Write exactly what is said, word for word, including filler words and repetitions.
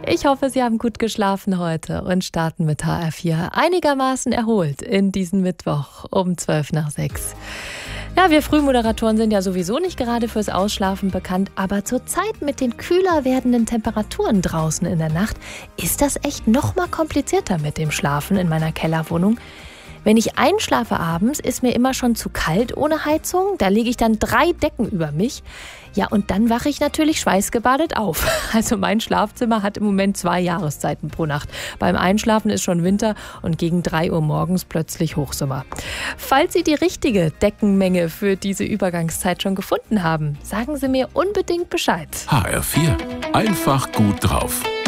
Ich hoffe, Sie haben gut geschlafen heute und starten mit H R vier einigermaßen erholt in diesen Mittwoch um zwölf nach sechs. Ja, wir Frühmoderatoren sind ja sowieso nicht gerade fürs Ausschlafen bekannt, aber zurzeit mit den kühler werdenden Temperaturen draußen in der Nacht ist das echt noch mal komplizierter mit dem Schlafen in meiner Kellerwohnung. Wenn ich einschlafe abends, ist mir immer schon zu kalt ohne Heizung. Da lege ich dann drei Decken über mich. Ja, und dann wache ich natürlich schweißgebadet auf. Also mein Schlafzimmer hat im Moment zwei Jahreszeiten pro Nacht. Beim Einschlafen ist schon Winter und gegen drei Uhr morgens plötzlich Hochsommer. Falls Sie die richtige Deckenmenge für diese Übergangszeit schon gefunden haben, sagen Sie mir unbedingt Bescheid. H R vier. Einfach gut drauf.